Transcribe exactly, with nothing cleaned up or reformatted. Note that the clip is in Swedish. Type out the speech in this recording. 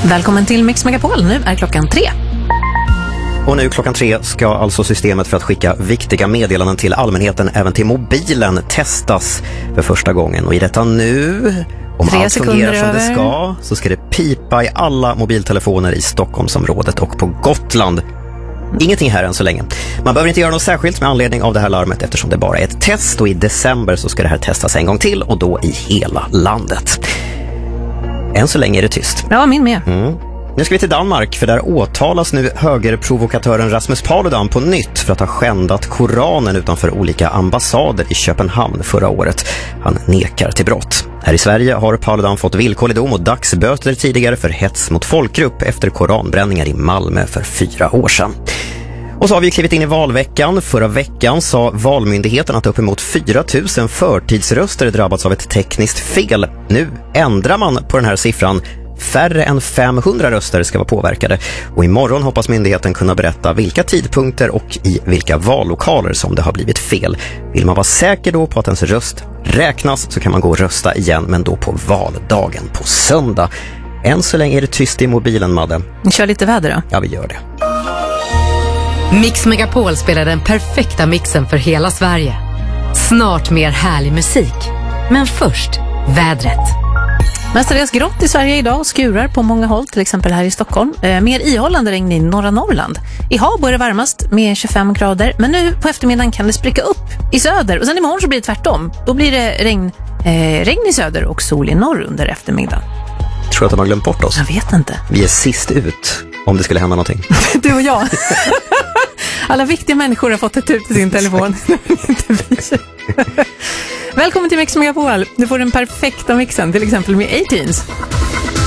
Välkommen till Mix Megapol, nu är klockan tre. Och nu klockan tre ska alltså systemet för att skicka viktiga meddelanden till allmänheten, även till mobilen, testas för första gången. Och i detta nu, om tre allt fungerar som över. det ska, så ska det pipa i alla mobiltelefoner i Stockholmsområdet och på Gotland. Ingenting här än så länge. Man behöver inte göra något särskilt med anledning av det här larmet eftersom det bara är ett test, och i december så ska det här testas en gång till och då i hela landet. Än så länge är det tyst. Ja, min med. Mm. Nu ska vi till Danmark, för där åtalas nu högerprovokatören Rasmus Paludan på nytt för att ha skändat Koranen utanför olika ambassader i Köpenhamn förra året. Han nekar till brott. Här i Sverige har Paludan fått villkorlig dom och dagsböter tidigare för hets mot folkgrupp efter koranbränningar i Malmö för fyra år sedan. Och så har vi klivit in i valveckan. Förra veckan sa Valmyndigheten att uppemot fyra tusen förtidsröster drabbats av ett tekniskt fel. Nu ändrar man på den här siffran. Färre än femhundra röster ska vara påverkade, och imorgon hoppas myndigheten kunna berätta vilka tidpunkter och i vilka vallokaler som det har blivit fel. Vill man vara säker då på att ens röst räknas så kan man gå och rösta igen, men då på valdagen på söndag. Än så länge är det tyst i mobilen, Madde. Vi kör lite väder då. Ja, vi gör det. Mix Megapol spelar den perfekta mixen för hela Sverige. Snart mer härlig musik. Men först, vädret. Mestadels grått i Sverige idag och skurar på många håll, till exempel här i Stockholm. Eh, mer ihållande regn i norra Norrland. I Habo är det varmast med tjugofem grader, men nu på eftermiddagen kan det spricka upp i söder. Och sen imorgon så blir det tvärtom. Då blir det regn, eh, regn i söder och sol i norr under eftermiddagen. Tror du att de har glömt bort oss? Jag vet inte. Vi är sist ut om det skulle hända någonting. Du och jag. Alla viktiga människor har fått ett ut i sin telefon. Inte vi. Välkommen till Mix Megapol. Du får den perfekta mixen, till exempel med A-Teens.